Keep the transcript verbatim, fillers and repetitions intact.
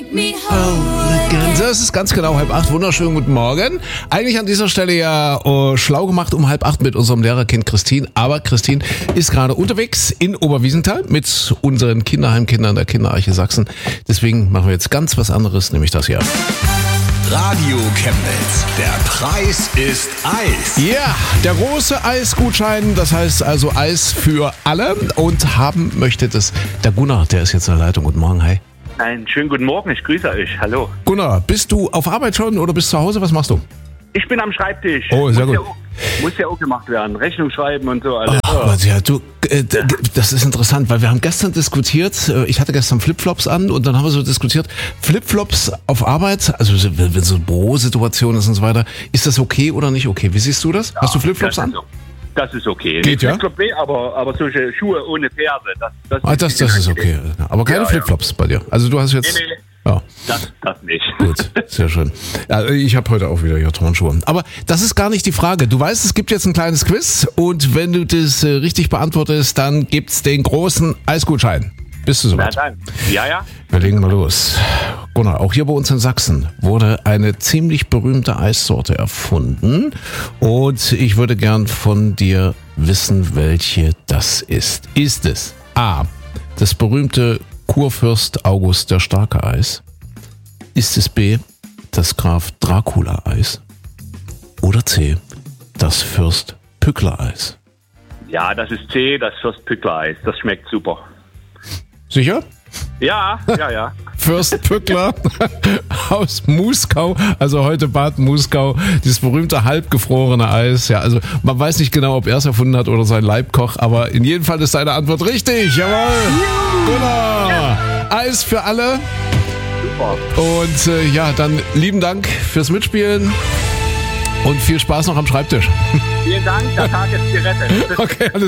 me whole again. Das ist ganz genau halb acht. Wunderschönen guten Morgen. Eigentlich an dieser Stelle ja uh, schlau gemacht um halb acht mit unserem Lehrerkind Christine. Aber Christine ist gerade unterwegs in Oberwiesenthal mit unseren Kinderheimkindern der Kinderarche Sachsen. Deswegen machen wir jetzt ganz was anderes, nämlich das hier. Radio Chemnitz, der Preis ist Eis. Ja, der große Eisgutschein, das heißt also Eis für alle. Und haben möchte das der Gunnar, der ist jetzt in der Leitung. Guten Morgen, hi. Einen schönen guten Morgen, ich grüße euch. Hallo. Gunnar, bist du auf Arbeit schon oder bist du zu Hause? Was machst du? Ich bin am Schreibtisch. Oh, sehr muss gut. Ja auch, muss ja auch gemacht werden. Rechnung schreiben und so. Alles. Ach Gott, ja, du, äh, das ist interessant, weil wir haben gestern diskutiert, ich hatte gestern Flipflops an und dann haben wir so diskutiert, Flipflops auf Arbeit, also wenn so Bürosituation ist und so weiter, ist das okay oder nicht okay? Wie siehst du das? Ja, Hast du Flipflops das an? Ist, das ist okay. Geht, ja? Flipflop, nee, aber, aber solche Schuhe ohne Ferse, das, das, Ah, das, das ist okay. Aber keine Ja, Flipflops bei dir. Also du hast jetzt... Nee, nee, Ja. das, das nicht. Gut, sehr schön. Ja, ich habe heute auch wieder hier Turnschuhe. Aber das ist gar nicht die Frage. Du weißt, es gibt jetzt ein kleines Quiz und wenn du das äh, richtig beantwortest, dann gibt's den großen Eisgutschein. Bist du Na soweit? dann. Ja, ja. Wir legen mal los. Gunnar, auch hier bei uns in Sachsen wurde eine ziemlich berühmte Eissorte erfunden und ich würde gern von dir wissen, welche das ist. Ist es A, das berühmte Kurfürst August der Starke Eis? Ist es B, das Graf Dracula Eis? Oder C, das Fürst Pückler Eis? Ja, das ist C, das Fürst Pückler Eis. Das schmeckt super. Sicher? Ja, ja, ja. Fürst Pückler aus Muskau, also heute Bad Muskau, dieses berühmte halbgefrorene Eis. Ja, also man weiß nicht genau, ob er es erfunden hat oder sein Leibkoch, aber in jedem Fall ist seine Antwort richtig. Jawohl! Gunnar! Eis für alle. Super. Und äh, ja, dann lieben Dank fürs Mitspielen und viel Spaß noch am Schreibtisch. Vielen Dank, der Tag ist gerettet. Okay, alles